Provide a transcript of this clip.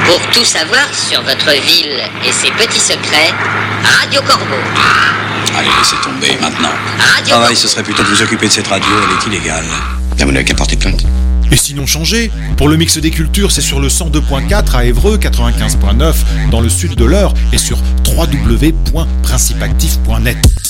Pour tout savoir sur votre ville et ses petits secrets, Radio Corbeau. Allez, laissez tomber maintenant. Radio Travail, ce serait plutôt de vous occuper de cette radio, elle est illégale. Et vous n'avez qu'à porter plainte. Et sinon changez. Pour le mix des cultures, c'est sur le 102.4 à Évreux, 95.9 dans le sud de l'Eure et sur www.principactif.net.